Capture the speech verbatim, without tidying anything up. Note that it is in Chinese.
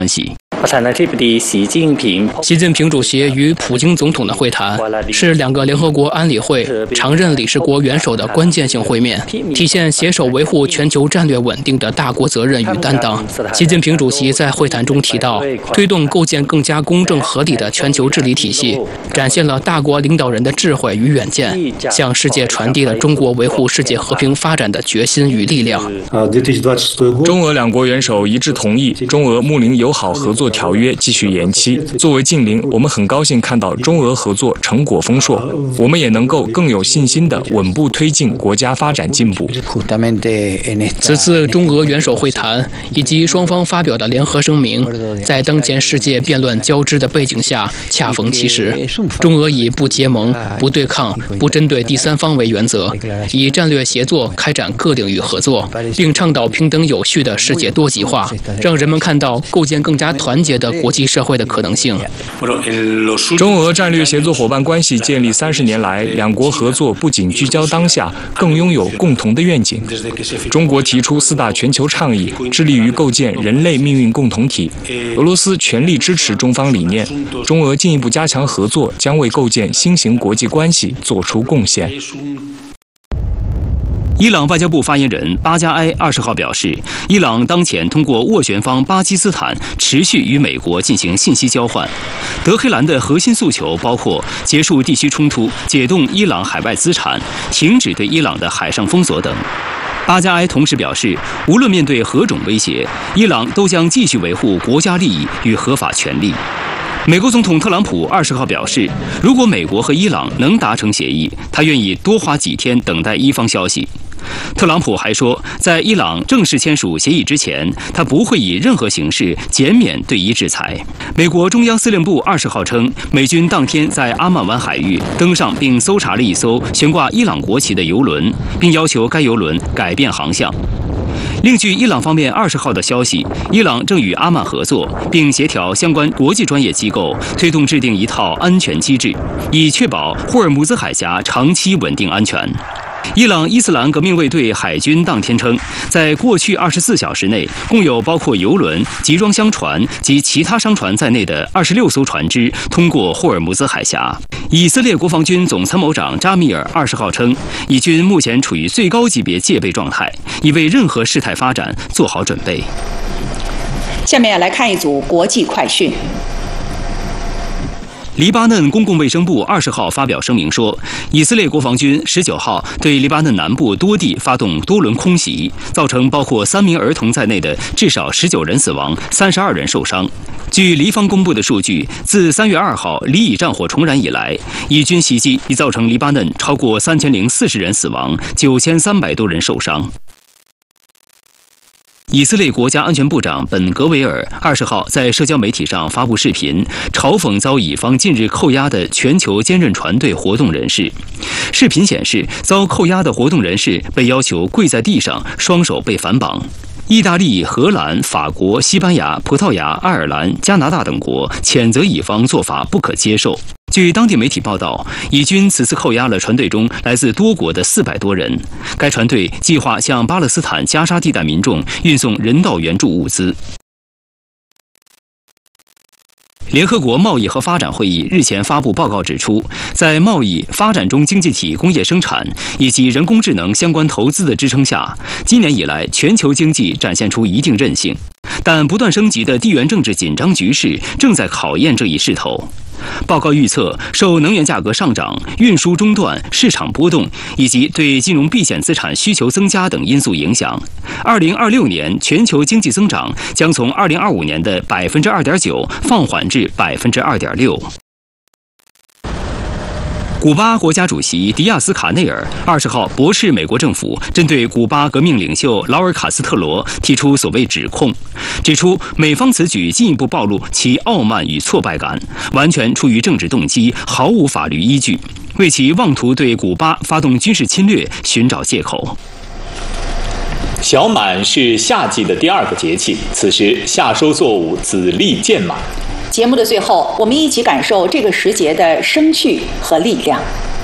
关系。 习近平主席与普京总统的会谈是两个联合国安理会常任理事国元首的关键性会面，体现携手维护全球战略稳定的大国责任与担当。习近平主席在会谈中提到，推动构建更加公正合理的全球治理体系，展现了大国领导人的智慧与远见，向世界传递了中国维护世界和平发展的决心与力量。 中俄两国元首一致同意中俄睦邻友好合作条约继续延期。作为近邻，我们很高兴看到中俄合作成果丰硕，我们也能够更有信心地稳步推进国家发展进步。 此次中俄元首会谈以及双方发表的联合声明，在当前世界辩论交织的背景下恰逢其时。中俄以不结盟、不对抗、不针对第三方为原则，以战略协作开展各领域合作，并倡导平等有序的世界多极化，让人们看到构建更加团结的国际社会的可能性。 中俄战略协作伙伴关系建立三十年来，两国合作不仅聚焦当下，更拥有共同的愿景。中国提出四大全球倡议，致力于构建人类命运共同体。俄罗斯全力支持中方理念，中俄进一步加强合作，将为构建新型国际关系做出贡献。 伊朗外交部发言人巴加埃二十号表示，伊朗当前通过斡旋方巴基斯坦持续与美国进行信息交换。德黑兰的核心诉求包括结束地区冲突、解冻伊朗海外资产、停止对伊朗的海上封锁等。巴加埃同时表示，无论面对何种威胁，伊朗都将继续维护国家利益与合法权利。美国总统特朗普二十号表示，如果美国和伊朗能达成协议，他愿意多花几天等待伊方消息。特朗普还说，在伊朗正式签署协议之前，他不会以任何形式减免对伊制裁。美国中央司令部二十号称，美军当天在阿曼湾海域登上并搜查了一艘悬挂伊朗国旗的油轮，并要求该油轮改变航向。另据伊朗方面二十号的消息，伊朗正与阿曼合作，并协调相关国际专业机构，推动制定一套安全机制，以确保霍尔木兹海峡长期稳定安全。伊朗伊斯兰革命卫队海军当天称，在过去二十四小时内，共有包括油轮、集装箱船及其他商船在内的二十六艘船只通过霍尔木兹海峡。以色列国防军总参谋长扎米尔二十号称，以军目前处于最高级别戒备状态，已为任何事态发展做好准备。 下面来看一组国际快讯。 黎巴嫩公共卫生部二十号发表声明说，以色列国防军十九号对黎巴嫩南部多地发动多轮空袭，造成包括三名儿童在内的至少十九人死亡，三十二人受伤。据黎方公布的数据，自三月二号黎以战火重燃以来，以军袭击已造成黎巴嫩超过三千零四十人死亡，九千三百多人受伤。以色列国家安全部长本格维尔二十号在社交媒体上发布视频，嘲讽遭以方近日扣押的全球坚韧船队活动人士。视频显示，遭扣押的活动人士被要求跪在地上，双手被反绑。意大利、荷兰、法国、西班牙、葡萄牙、爱尔兰、加拿大等国谴责以方做法不可接受。据当地媒体报道，以军此次扣押了船队中来自多国的四百多人。该船队计划向巴勒斯坦加沙地带民众运送人道援助物资。联合国贸易和发展会议日前发布报告指出，在贸易、发展中经济体工业生产以及人工智能相关投资的支撑下，今年以来全球经济展现出一定韧性，但不断升级的地缘政治紧张局势正在考验这一势头。报告预测，受能源价格上涨、运输中断、市场波动以及对金融避险资产需求增加等因素影响，二零二六年全球经济增长将从二零二五年的百分之二点九放缓至百分之二点六。古巴国家主席迪亚斯卡内尔二十号驳斥美国政府针对古巴革命领袖劳尔卡斯特罗提出所谓指控，指出美方此举进一步暴露其傲慢与挫败感，完全出于政治动机，毫无法律依据，为其妄图对古巴发动军事侵略寻找借口。 小满是夏季的第二个节气，此时夏收作物子粒渐满。 节目的最后，我们一起感受这个时节的生趣和力量。